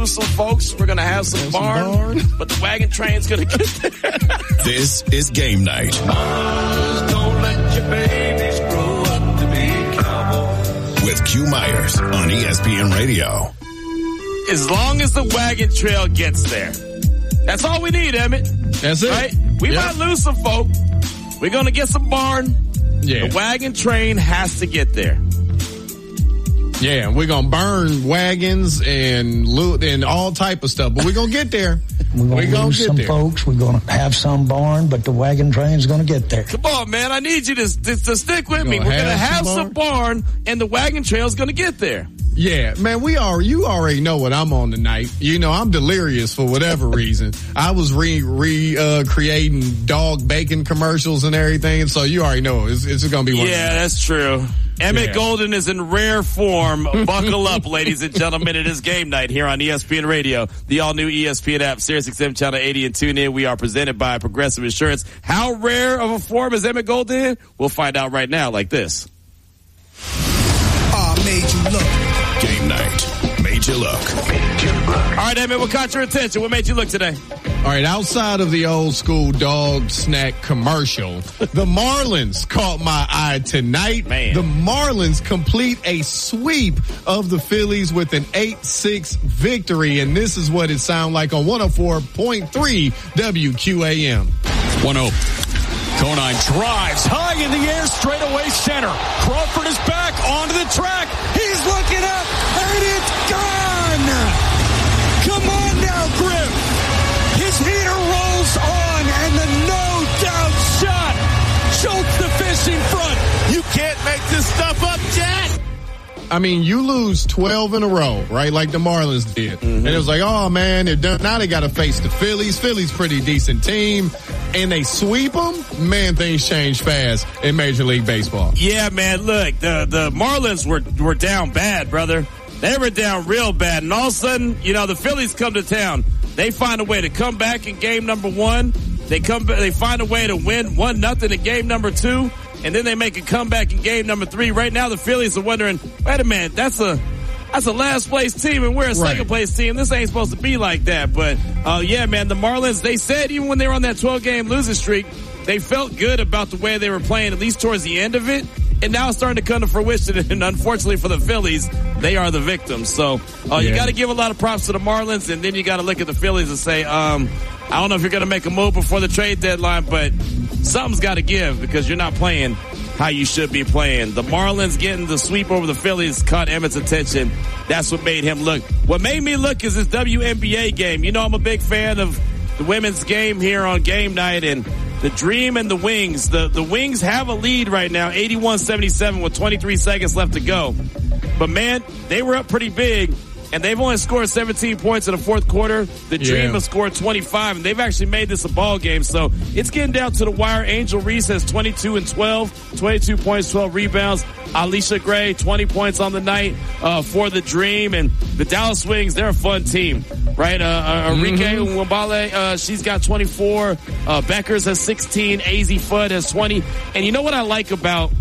some folks. We're going to have some barn, but the wagon train's going to get there. This is Game Night. Don't let your babies grow up to be cowboys. With Q Myers on ESPN Radio. As long as the wagon trail gets there. That's all we need, Emmett. That's it. Right? We might lose some folk. We're going to get some barn. Yeah. The wagon train has to get there. Yeah, we're going to burn wagons and loot and all type of stuff, but we're going to get there. We're going to lose some folks. We're going to have some barn, but the wagon train's going to get there. Come on, man. I need you to stick with me. We're going to have some barn, and the wagon trail's going to get there. Yeah, man, you already know what I'm on tonight. You know, I'm delirious for whatever reason. I was creating dog bacon commercials and everything, so you already know it's going to be one. Yeah, that's true. Emmett Golden is in rare form. Buckle up, ladies and gentlemen. It is Game Night here on ESPN Radio, the all-new ESPN app, SiriusXM Channel 80 and tune in. We are presented by Progressive Insurance. How rare of a form is Emmett Golden in? We'll find out right now like this. Made you look. Game Night. Made you look. All right, Emmett, what caught your attention? What made you look today? All right, outside of the old school dog snack commercial, the Marlins caught my eye tonight. Man. The Marlins complete a sweep of the Phillies with an 8-6 victory, and this is what it sounded like on 104.3 WQAM. 1-0. Conine drives high in the air, straight away center. Crawford is back onto the track. He's looking up, and it's gone. Come on now, Griff. His heater rolls on, and the no-doubt shot chokes the fish in front. You can't make this stuff up, Jack. I mean, you lose 12 in a row, right? Like the Marlins did. Mm-hmm. And it was like, oh man, they're done. Now they got to face the Phillies. Phillies pretty decent team. And they sweep them. Man, things change fast in Major League Baseball. Yeah, man, look, the Marlins were down bad, brother. They were down real bad. And all of a sudden, you know, the Phillies come to town. They find a way to come back in game number 1. They find a way to win 1-0 in game number 2. And then they make a comeback in game number 3. Right now, the Phillies are wondering, wait a minute, that's a last place team and we're a second place team. This ain't supposed to be like that. But, yeah, man, the Marlins, they said even when they were on that 12-game losing streak, they felt good about the way they were playing, at least towards the end of it. And now it's starting to come to fruition. And unfortunately for the Phillies, they are the victims. So, you got to give a lot of props to the Marlins. And then you got to look at the Phillies and say, I don't know if you're going to make a move before the trade deadline, but something's got to give because you're not playing how you should be playing. The Marlins getting the sweep over the Phillies caught Emmett's attention. That's what made him look. What made me look is this WNBA game. You know, I'm a big fan of the women's game here on Game Night, and the Dream and the Wings. The Wings have a lead right now, 81-77 with 23 seconds left to go. But man, they were up pretty big. And they've only scored 17 points in the fourth quarter. The Dream has scored 25, and they've actually made this a ball game. So it's getting down to the wire. Angel Reese has 22 and 12, 22 points, 12 rebounds. Alicia Gray, 20 points on the night for the Dream. And the Dallas Wings, they're a fun team, right? Enrique Nwabale, she's got 24. Beckers has 16. AZ Fudd has 20. And you know what I like about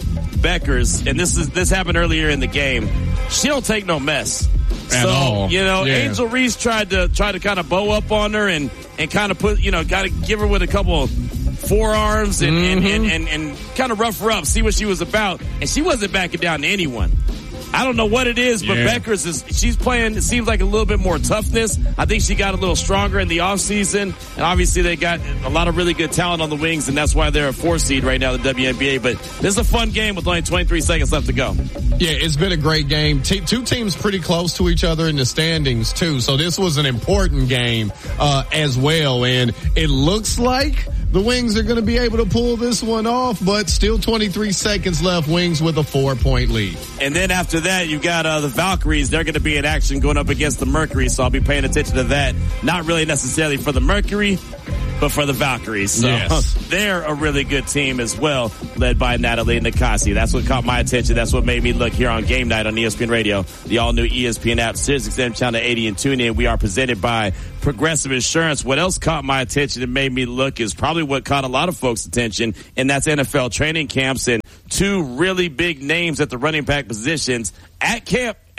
Beckers, and this happened earlier in the game, she don't take no mess. So, you know, Angel Reese tried to kind of bow up on her and kind of put, you know, got to give her with a couple of forearms and kind of rough her up, see what she was about. And she wasn't backing down to anyone. I don't know what it is, but Beckers she's playing, it seems like a little bit more toughness. I think she got a little stronger in the offseason. And obviously they got a lot of really good talent on the Wings, and that's why they're a 4 seed right now in the WNBA. But this is a fun game with only 23 seconds left to go. Yeah, it's been a great game. Two teams pretty close to each other in the standings too. So this was an important game, as well. And it looks like the Wings are going to be able to pull this one off, but still 23 seconds left. Wings with a 4-point lead. And then after that, you've got the Valkyries. They're going to be in action going up against the Mercury, so I'll be paying attention to that. Not really necessarily for the Mercury, but for the Valkyries. So they're a really good team as well, led by Natalie Nakasi. That's what caught my attention. That's what made me look here on Game Night on ESPN Radio, the all-new ESPN app, SiriusXM Channel 80 and tune in. We are presented by Progressive Insurance. What else caught my attention and made me look is probably what caught a lot of folks' attention, and that's NFL training camps and 2 really big names at the running back positions at camp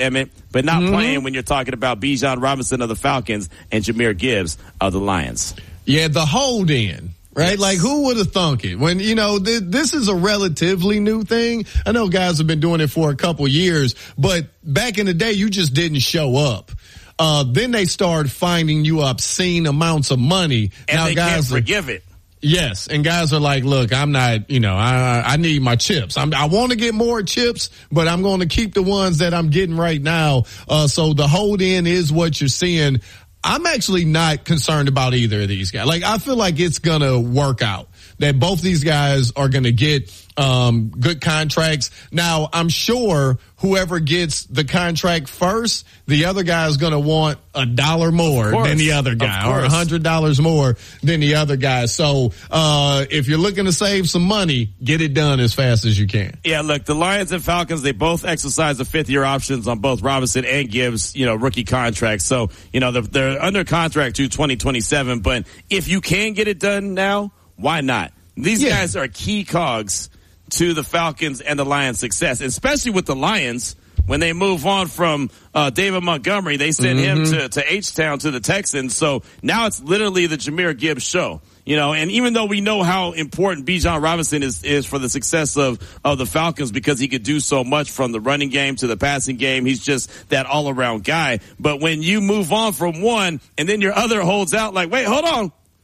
Emmett, but not playing when you're talking about Bijan Robinson of the Falcons and Jahmyr Gibbs of the Lions. Yeah, the hold in. Right? Yes. Like, who would have thunk it? When, this is a relatively new thing. I know guys have been doing it for a couple years, but back in the day, you just didn't show up. Then they started finding you obscene amounts of money. And now they guys can't forgive it. Yes, and guys are like, look, I'm not, I need my chips. I want to get more chips, but I'm going to keep the ones that I'm getting right now. So the hold in is what you're seeing. I'm actually not concerned about either of these guys. Like, I feel like it's going to work out, that both these guys are going to get good contracts. Now, I'm sure whoever gets the contract first, the other guy is going to want $1 more than the other guy, or $100 more than the other guy. So, if you're looking to save some money, get it done as fast as you can. Yeah, look, the Lions and Falcons, they both exercise the 5th-year options on both Robinson and Gibbs, rookie contracts. So, they're under contract to 2027, but if you can get it done now, why not? These guys are key cogs to the Falcons and the Lions' success, especially with the Lions. When they move on from David Montgomery, they send him to H-Town to the Texans. So now it's literally the Jahmyr Gibbs show. And even though we know how important Bijan Robinson is for the success of the Falcons, because he could do so much from the running game to the passing game, he's just that all-around guy. But when you move on from one and then your other holds out like, wait, hold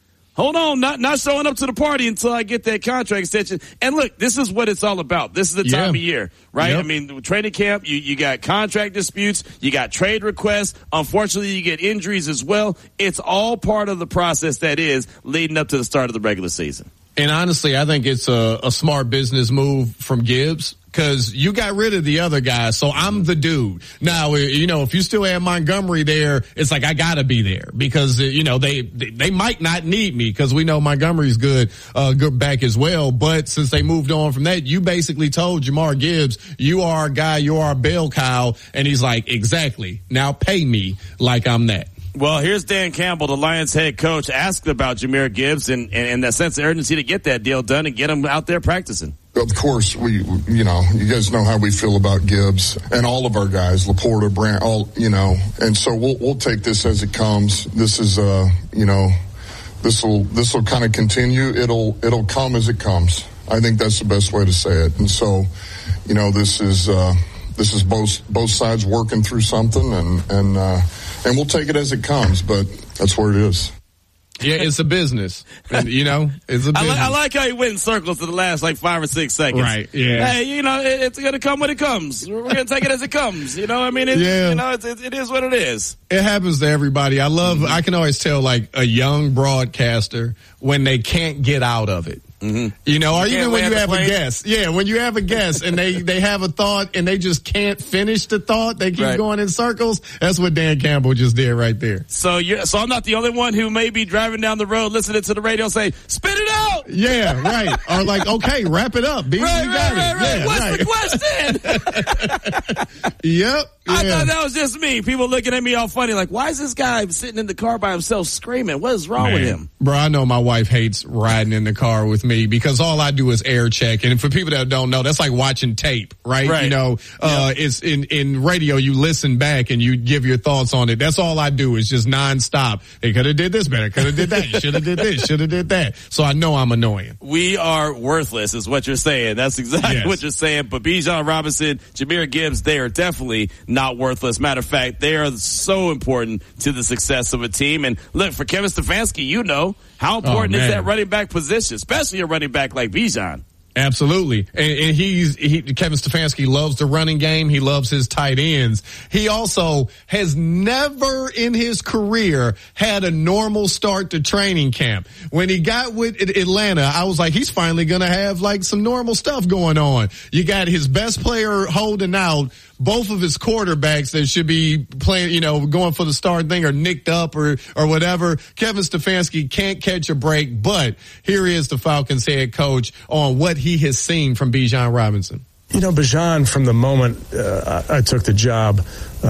on, not showing up to the party until I get that contract extension. And look, this is what it's all about. This is the time of year, right? Yep. I mean, training camp, you got contract disputes, you got trade requests. Unfortunately, you get injuries as well. It's all part of the process that is leading up to the start of the regular season. And honestly, I think it's a smart business move from Gibbs, because you got rid of the other guy, so I'm the dude. Now, if you still have Montgomery there, it's like I gotta be there, because, they might not need me, because we know Montgomery's good back as well. But since they moved on from that, you basically told Jahmyr Gibbs, you are a guy, you are a bell cow. And he's like, exactly. Now pay me like I'm that. Well, here's Dan Campbell, the Lions head coach, asked about Jahmyr Gibbs and that sense of urgency to get that deal done and get him out there practicing. Of course, you guys know how we feel about Gibbs and all of our guys, Laporta, Brandt, and so we'll take this as it comes. This is, this will kind of continue. It'll come as it comes. I think that's the best way to say it. And so, this is both sides working through something, and we'll take it as it comes, but that's where it is. Yeah, it's a business. And, it's a business. I like how he went in circles for the last 5 or 6 seconds. Right, yeah. Hey, it's going to come when it comes. We're going to take it as it comes. It is what it is. It happens to everybody. I can always tell a young broadcaster when they can't get out of it. Mm-hmm. Or even when you have a guest. Yeah, when you have a guest and they have a thought and they just can't finish the thought, they keep going in circles. That's what Dan Campbell just did right there. So I'm not the only one who may be driving down the road listening to the radio say, spit it out! Yeah, right. Or okay, wrap it up, B. Right, you got it. Yeah, what's the question? Yep. I thought that was just me. People looking at me all funny, like, why is this guy sitting in the car by himself screaming? What is wrong with him? Bro, I know my wife hates riding in the car with me because all I do is air check. And for people that don't know, that's like watching tape, right? It's in radio, you listen back and you give your thoughts on it. That's all I do is just nonstop. They could have did this better, could have did that, should have did this, should have did that. So I know I'm annoying. We are worthless is what you're saying. That's exactly what you're saying. But Bijan Robinson, Jahmyr Gibbs, they are definitely not worthless. Matter of fact, they are so important to the success of a team. And look, for Kevin Stefanski, how important is that running back position, especially a running back like Bijan. Absolutely. And Kevin Stefanski loves the running game. He loves his tight ends. He also has never in his career had a normal start to training camp. When he got with Atlanta, I was like, he's finally going to have some normal stuff going on. You got his best player holding out. Both of his quarterbacks that should be playing, going for the start thing are nicked up or whatever. Kevin Stefanski can't catch a break, but here is the Falcons head coach on what he has seen from Bijan Robinson. Bijan, from the moment I took the job,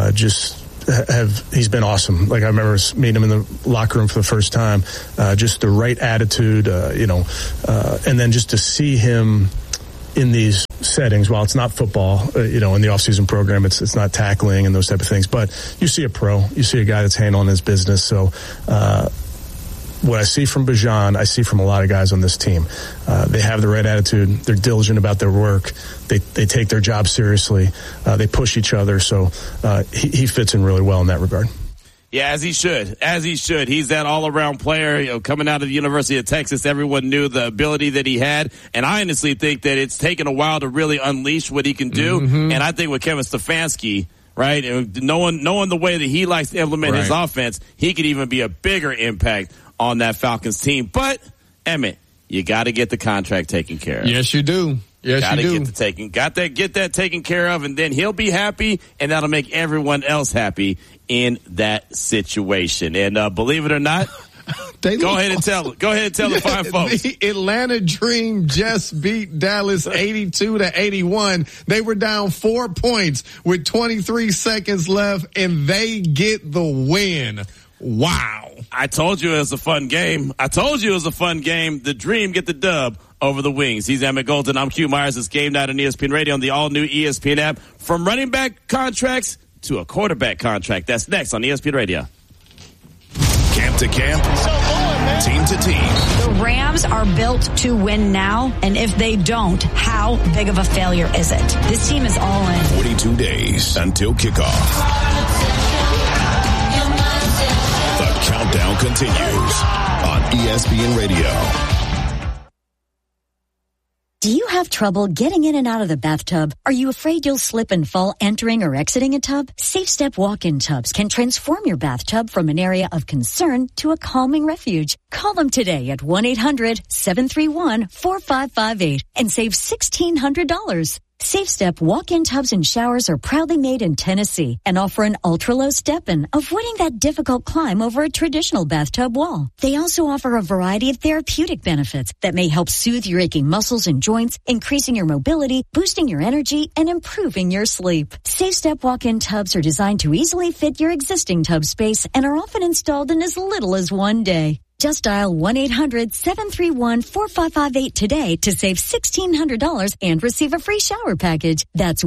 he's been awesome. I remember meeting him in the locker room for the first time, just the right attitude, and then just to see him in these settings, while it's not football, in the off-season program, it's not tackling and those type of things. But you see a pro, you see a guy that's handling his business. So what I see from Bijan, I see from a lot of guys on this team. They have the right attitude. They're diligent about their work. They take their job seriously. They push each other. So he fits in really well in that regard. Yeah, as he should. He's that all-around player, coming out of the University of Texas. Everyone knew the ability that he had, and I honestly think that it's taken a while to really unleash what he can do. Mm-hmm. And I think with Kevin Stefanski, right, and knowing the way that he likes to implement his offense, he could even be a bigger impact on that Falcons team. But, Emmett, you got to get the contract taken care of. Yes, you do. Yes, you do. Get that taken care of, and then he'll be happy, and that'll make everyone else happy in that situation. And believe it or not, go ahead and tell the fine folks. The Atlanta Dream just beat Dallas 82-81. They were down 4 points with 23 seconds left, and they get the win. Wow. I told you it was a fun game. The Dream get the dub over the Wings. He's Emmett Golden. I'm Q Myers. It's Game Night on ESPN Radio on the all-new ESPN app. From running back contracts to a quarterback contract. That's next on ESPN Radio. Camp to camp, team to team. The Rams are built to win now, and if they don't, how big of a failure is it? This team is all in. 42 days until kickoff. The countdown continues on ESPN Radio. Do you have trouble getting in and out of the bathtub? Are you afraid you'll slip and fall entering or exiting a tub? Safe Step walk-in tubs can transform your bathtub from an area of concern to a calming refuge. Call them today at 1-800-731-4558 and save $1,600. Safe Step walk-in tubs and showers are proudly made in Tennessee and offer an ultra-low step-in, avoiding that difficult climb over a traditional bathtub wall. They also offer a variety of therapeutic benefits that may help soothe your aching muscles and joints, increasing your mobility, boosting your energy, and improving your sleep. Safe Step walk-in tubs are designed to easily fit your existing tub space and are often installed in as little as 1 day. Just dial 1-800-731-4558 today to save $1,600 and receive a free shower package. That's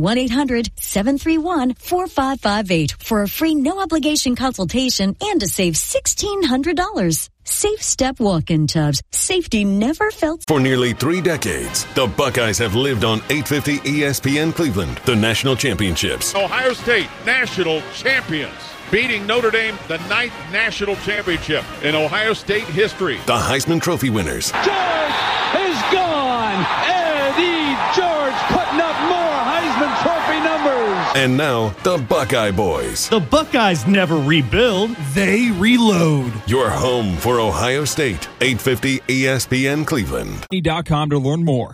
1-800-731-4558 for a free no-obligation consultation and to save $1,600. Safe Step walk-in tubs. Safety never felt. For nearly 3 decades, the Buckeyes have lived on 850 ESPN Cleveland, the national championships. Ohio State national champions, beating Notre Dame, the 9th national championship in Ohio State history. The Heisman Trophy winners. George is gone. Eddie George putting up more Heisman Trophy numbers. And now, the Buckeye Boys. The Buckeyes never rebuild, they reload. Your home for Ohio State. 850 ESPN Cleveland. .com to learn more.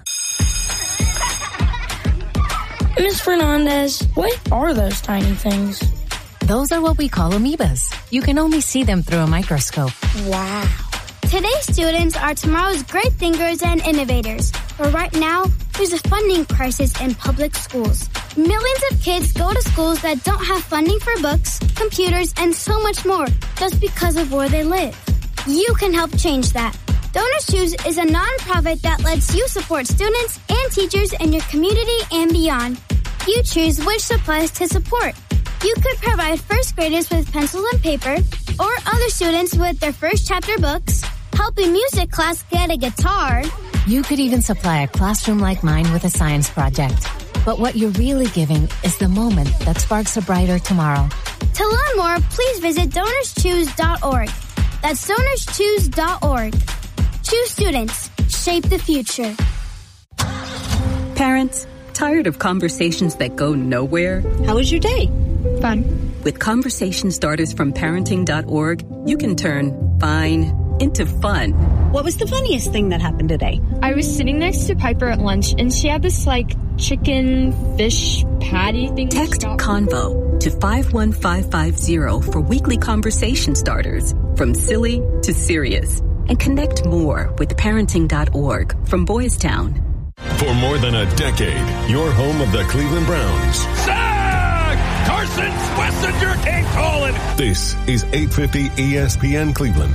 Ms. Fernandez, what are those tiny things? Those are what we call amoebas. You can only see them through a microscope. Wow. Today's students are tomorrow's great thinkers and innovators. But right now, there's a funding crisis in public schools. Millions of kids go to schools that don't have funding for books, computers, and so much more just because of where they live. You can help change that. Donors Choose is a nonprofit that lets you support students and teachers in your community and beyond. You choose which supplies to support. You could provide first graders with pencils and paper, or other students with their first chapter books, help a music class get a guitar. You could even supply a classroom like mine with a science project. But what you're really giving is the moment that sparks a brighter tomorrow. To learn more, please visit DonorsChoose.org. That's DonorsChoose.org. Choose students. Shape the future. Parents, tired of conversations that go nowhere? How was your day? Fun. With conversation starters from parenting.org, you can turn fine into fun. What was the funniest thing that happened today? I was sitting next to Piper at lunch, and she had this, chicken fish patty thing. Text CONVO to 51550 for weekly conversation starters, from silly to serious. And connect more with parenting.org from Boys Town. For more than a decade, your home of the Cleveland Browns. Carson Schlesinger can't call it. This is 850 ESPN Cleveland.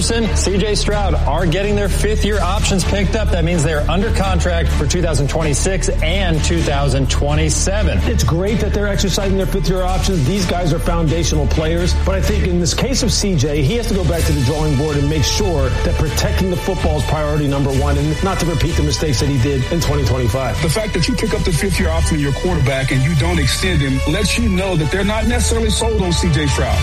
Iverson, C.J. Stroud are getting their fifth-year options picked up. That means they're under contract for 2026 and 2027. It's great that they're exercising their fifth-year options. These guys are foundational players. But I think in this case of C.J., he has to go back to the drawing board and make sure that protecting the football is priority number one and not to repeat the mistakes that he did in 2025. The fact that you pick up the fifth-year option of your quarterback and you don't extend him lets you know that they're not necessarily sold on C.J. Stroud.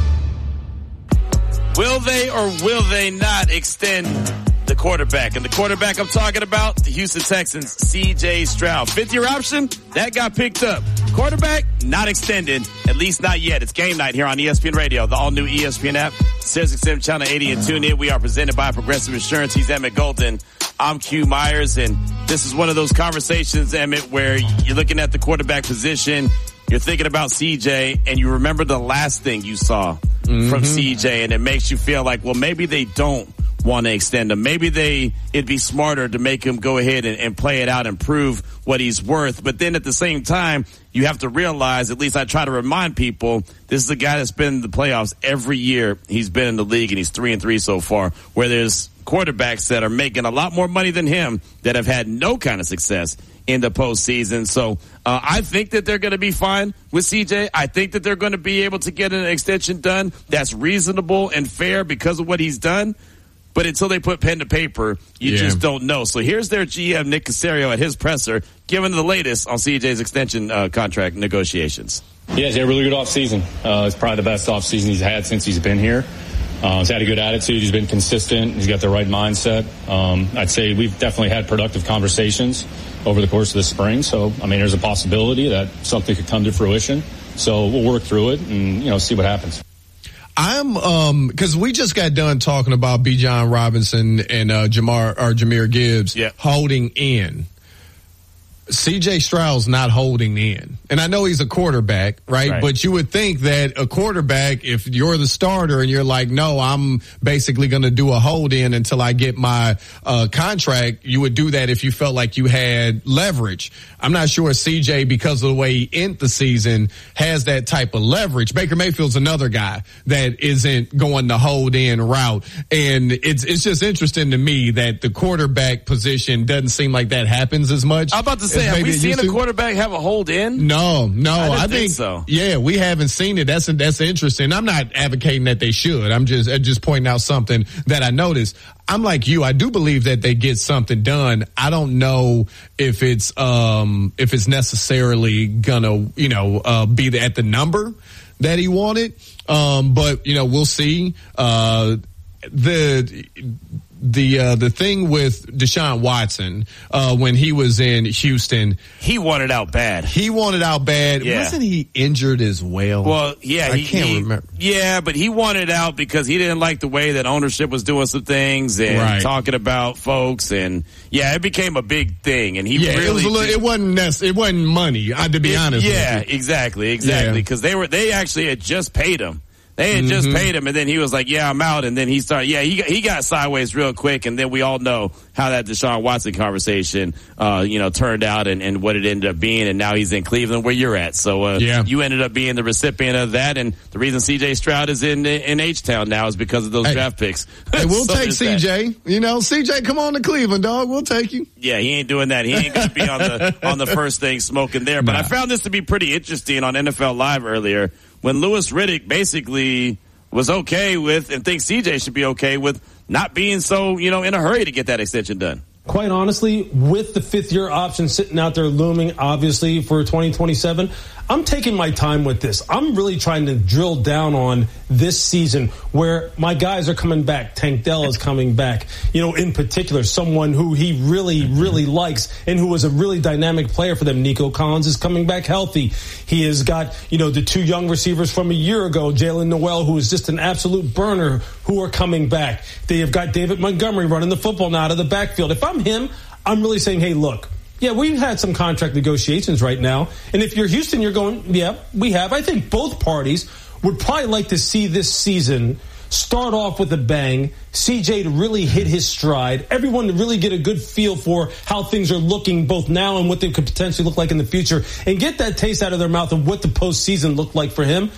Will they or will they not extend the quarterback? And the quarterback I'm talking about, the Houston Texans, C.J. Stroud. Fifth-year option, that got picked up. Quarterback, not extended, at least not yet. It's game night here on ESPN Radio, the all-new ESPN app, SiriusXM Channel 80, and tune in. We are presented by Progressive Insurance. He's Emmett Golden. I'm Q Myers, and this is one of those conversations, Emmett, where you're looking at the quarterback position, you're thinking about CJ, and you remember the last thing you saw from CJ, and it makes you feel like, well, maybe they don't want to extend him. Maybe it'd be smarter to make him go ahead and play it out and prove what he's worth. But then at the same time, you have to realize, at least I try to remind people, this is a guy that's been in the playoffs every year he's been in the league, and he's 3-3 so far, where there's quarterbacks that are making a lot more money than him that have had no kind of success in the postseason. So I think that they're going to be fine with CJ. I think that they're going to be able to get an extension done that's reasonable and fair because of what he's done. But until they put pen to paper, you just don't know. So here's their GM, Nick Caserio, at his presser, giving the latest on CJ's extension contract negotiations. Yeah, he's had a really good offseason. It's probably the best offseason he's had since he's been here. He's had a good attitude. He's been consistent. He's got the right mindset. I'd say we've definitely had productive conversations over the course of the spring. So, I mean, there's a possibility that something could come to fruition. So we'll work through it and, see what happens. Cause we just got done talking about Bijan Robinson and, Jahmyr Gibbs holding in. C.J. Stroud's not holding in. And I know he's a quarterback, right? But you would think that a quarterback, if you're the starter and you're like, no, I'm basically going to do a hold in until I get my contract, you would do that if you felt like you had leverage. I'm not sure C.J., because of the way he ended the season, has that type of leverage. Baker Mayfield's another guy that isn't going the hold in route. And it's just interesting to me that the quarterback position doesn't seem like that happens as much. I'm about to say, have we seen a quarterback have a hold in? No. I think so. Yeah, we haven't seen it. That's interesting. I'm not advocating that they should. I'm just pointing out something that I noticed. I'm like you. I do believe that they get something done. I don't know if it's necessarily gonna, be at the number that he wanted. But we'll see. The thing with Deshaun Watson, when he was in Houston, he wanted out bad. Yeah. Wasn't he injured as well? Well, yeah, I can't remember. Yeah, but he wanted out because he didn't like the way that ownership was doing some things and talking about folks, and it became a big thing. And it wasn't money. To be honest. Yeah, with you. Exactly. Because they actually had just paid him. They had just paid him, and then he was like, I'm out. And then he started, he got sideways real quick. And then we all know how that Deshaun Watson conversation, turned out and what it ended up being. And now he's in Cleveland where you're at. So, you ended up being the recipient of that. And the reason CJ Stroud is in H-Town now is because of those draft picks. Hey, we'll take CJ. CJ, come on to Cleveland, dog. We'll take you. Yeah, he ain't doing that. He ain't going to be on the first thing smoking there. But I found this to be pretty interesting on NFL Live earlier, when Louis Riddick basically was okay with and thinks CJ should be okay with not being so, in a hurry to get that extension done. Quite honestly, with the fifth-year option sitting out there looming, obviously, for 2027, I'm taking my time with this. I'm really trying to drill down on this season where my guys are coming back. Tank Dell is coming back. In particular, someone who he really, really likes and who was a really dynamic player for them. Nico Collins is coming back healthy. He has got, the two young receivers from a year ago, Jalen Noel, who is just an absolute burner, who are coming back. They have got David Montgomery running the football now out of the backfield. If I'm him, I'm really saying, hey, look, we've had some contract negotiations right now. And if you're Houston, you're going, we have. I think both parties would probably like to see this season start off with a bang, CJ to really hit his stride, everyone to really get a good feel for how things are looking both now and what they could potentially look like in the future, and get that taste out of their mouth of what the postseason looked like for him.